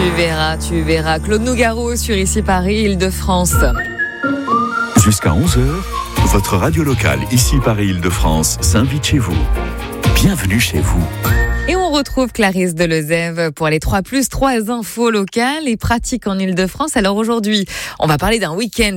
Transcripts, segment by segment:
Tu verras. Claude Nougaro sur Ici Paris, Île-de-France. Jusqu'à 11h, votre radio locale Ici Paris, Île-de-France s'invite chez vous. Bienvenue chez vous. Et on retrouve Clarisse Delezève pour les 3+3 infos locales et pratiques en Île-de-France. Alors aujourd'hui, on va parler d'un week-end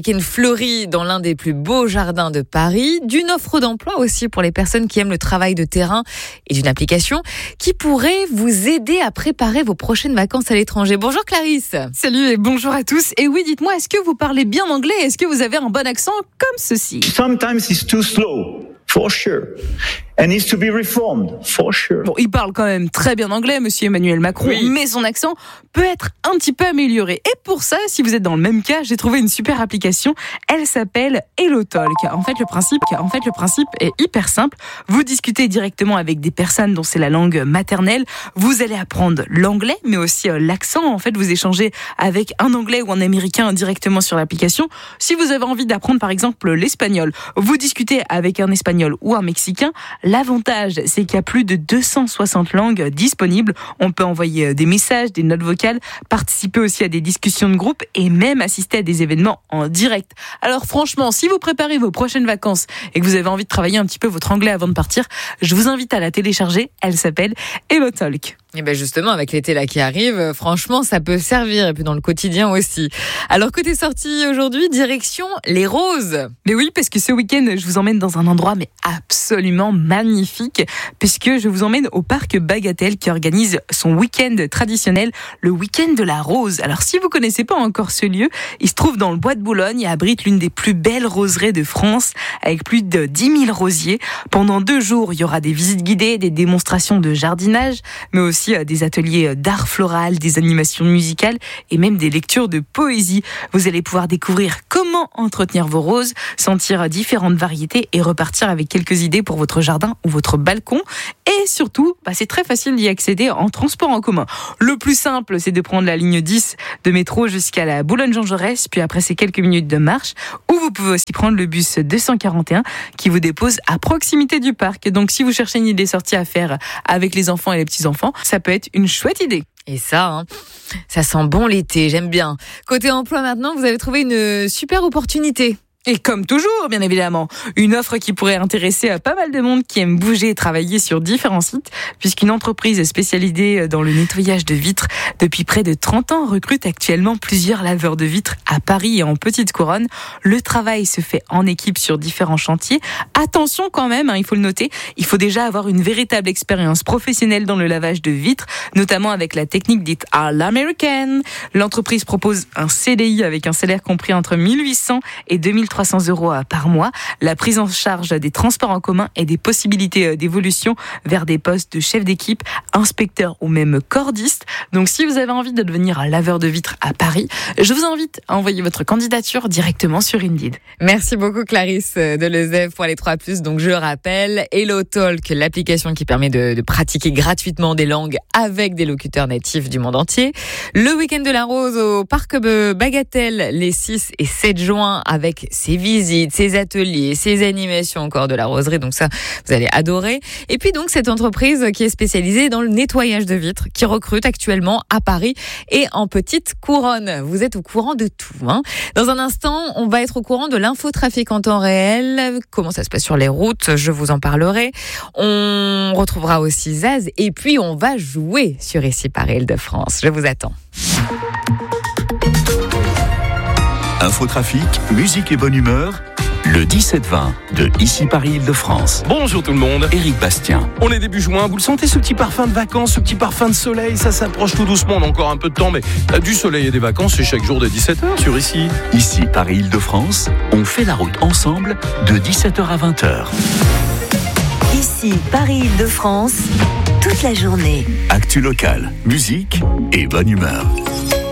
fleuri dans l'un des plus beaux jardins de Paris, d'une offre d'emploi aussi pour les personnes qui aiment le travail de terrain et d'une application qui pourrait vous aider à préparer vos prochaines vacances à l'étranger. Bonjour Clarisse. Salut et bonjour à tous. Et oui, dites-moi, est-ce que vous parlez bien anglais ? Est-ce que vous avez un bon accent comme ceci ? Sometimes it's too slow, for sure. And needs to be reformed, for sure. Bon, il parle quand même très bien anglais, monsieur Emmanuel Macron, oui. Mais son accent peut être un petit peu amélioré. Et pour ça, si vous êtes dans le même cas, j'ai trouvé une super application. Elle s'appelle HelloTalk. En fait, le principe est hyper simple. Vous discutez directement avec des personnes dont c'est la langue maternelle. Vous allez apprendre l'anglais, mais aussi l'accent. En fait, vous échangez avec un anglais ou un américain directement sur l'application. Si vous avez envie d'apprendre, par exemple, l'espagnol, vous discutez avec un espagnol ou un mexicain. L'avantage, c'est qu'il y a plus de 260 langues disponibles. On peut envoyer des messages, des notes vocales, participer aussi à des discussions de groupe et même assister à des événements en direct. Alors franchement, si vous préparez vos prochaines vacances et que vous avez envie de travailler un petit peu votre anglais avant de partir, je vous invite à la télécharger. Elle s'appelle HelloTalk. Et bien justement, avec l'été là qui arrive, franchement, ça peut servir, et puis dans le quotidien aussi. Alors, côté sortie aujourd'hui, direction les Roses. Mais oui, parce que ce week-end, je vous emmène dans un endroit mais absolument magnifique, puisque je vous emmène au parc Bagatelle qui organise son week-end traditionnel, le week-end de la rose. Alors, si vous connaissez pas encore ce lieu, il se trouve dans le bois de Boulogne et abrite l'une des plus belles roseraies de France, avec plus de 10 000 rosiers. Pendant 2 jours, il y aura des visites guidées, des démonstrations de jardinage, mais aussi des ateliers d'art floral, des animations musicales et même des lectures de poésie. Vous allez pouvoir découvrir comment entretenir vos roses, sentir différentes variétés et repartir avec quelques idées pour votre jardin ou votre balcon. Et surtout, c'est très facile d'y accéder en transport en commun. Le plus simple, c'est de prendre la ligne 10 de métro jusqu'à la Boulogne-Jean Jaurès, puis après c'est quelques minutes de marche, ou vous pouvez aussi prendre le bus 241 qui vous dépose à proximité du parc. Donc si vous cherchez une idée sortie à faire avec les enfants et les petits-enfants, ça peut être une chouette idée. Et ça sent bon l'été, j'aime bien. Côté emploi maintenant, vous avez trouvé une super opportunité. Et comme toujours, bien évidemment, une offre qui pourrait intéresser pas mal de monde qui aime bouger et travailler sur différents sites, puisqu'une entreprise spécialisée dans le nettoyage de vitres depuis près de 30 ans recrute actuellement plusieurs laveurs de vitres à Paris et en Petite Couronne. Le travail se fait en équipe sur différents chantiers. Attention quand même, il faut le noter, il faut déjà avoir une véritable expérience professionnelle dans le lavage de vitres, notamment avec la technique dite à l'américaine. L'entreprise propose un CDI avec un salaire compris entre 1800 et 2300 € par mois, la prise en charge des transports en commun et des possibilités d'évolution vers des postes de chef d'équipe, inspecteur ou même cordiste. Donc si vous avez envie de devenir un laveur de vitres à Paris, je vous invite à envoyer votre candidature directement sur Indeed. Merci beaucoup Clarisse Delezève pour les 3+. Donc je rappelle, HelloTalk, l'application qui permet de pratiquer gratuitement des langues avec des locuteurs natifs du monde entier. Le week-end de la rose au parc Bagatelle les 6 et 7 juin avec ses visites, ses ateliers, ses animations encore de la roserie. Donc ça, vous allez adorer. Et puis donc cette entreprise qui est spécialisée dans le nettoyage de vitres, qui recrute actuellement à Paris et en Petite Couronne. Vous êtes au courant de tout. Dans un instant, on va être au courant de l'infotrafic en temps réel. Comment ça se passe sur les routes, je vous en parlerai. On retrouvera aussi Zaz et puis on va jouer sur Ici Paris Île-de-France. Je vous attends. Infotrafic, musique et bonne humeur, le 17-20 de Ici Paris Île-de-France. Bonjour tout le monde. Éric Bastien. On est début juin, vous le sentez ce petit parfum de vacances, ce petit parfum de soleil, ça s'approche tout doucement, on a encore un peu de temps, mais du soleil et des vacances, c'est chaque jour dès 17h sur Ici. Ici Paris Île-de-France, on fait la route ensemble de 17h à 20h. Ici Paris Île-de-France, toute la journée. Actu local, musique et bonne humeur.